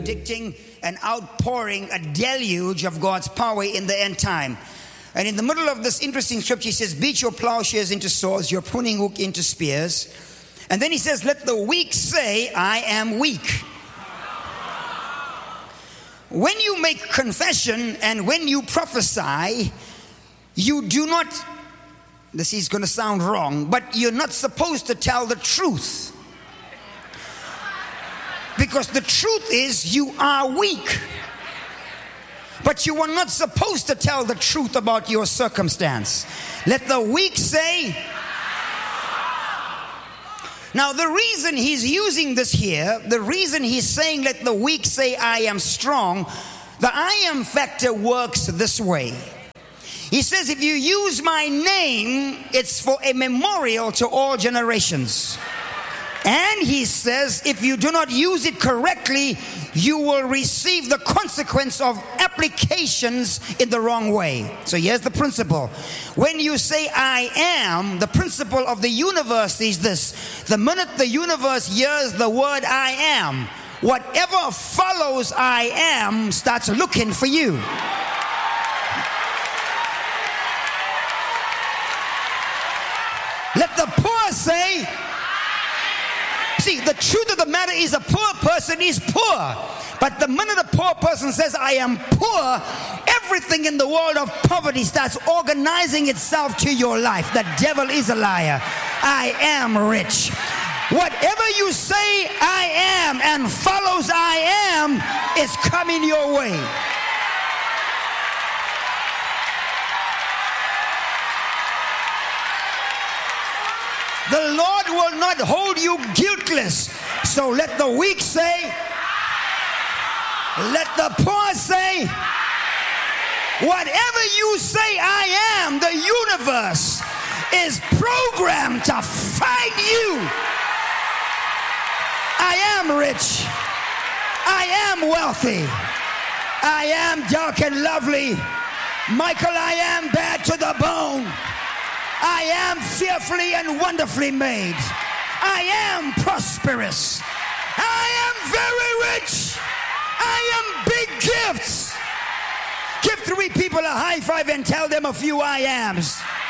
predicting an outpouring, a deluge of God's power in the end time. And in the middle of this interesting scripture, he says, beat your plowshares into swords, your pruning hook into spears. And then he says, let the weak say, I am weak. When you make confession and when you prophesy, you do not, this is going to sound wrong, but you're not supposed to tell the truth. Because the truth is you are weak. But you are not supposed to tell the truth about your circumstance. Let the weak say. Now the reason he's using this here, the reason he's saying let the weak say I am strong, the I am factor works this way. He says if you use my name, it's for a memorial to all generations. And he says if you do not use it correctly, you will receive the consequence of applications in the wrong way. So here's the principle. When you say I am, the principle of the universe is this. The minute the universe hears the word I am, whatever follows I am starts looking for you. Let the poor say. See, the truth of the matter is a poor person is poor. But the minute a poor person says, I am poor, everything in the world of poverty starts organizing itself to your life. The devil is a liar. I am rich. Whatever you say I am and follows I am is coming your way. The Lord will not hold you guiltless. So let the weak say, let the poor say, whatever you say I am, the universe is programmed to fight you. I am rich. I am wealthy. I am dark and lovely. Michael, I am bad to the bone. I am fearfully and wonderfully made. I am prosperous. I am very rich. I am big gifts. Give 3 people a high five and tell them a few I ams.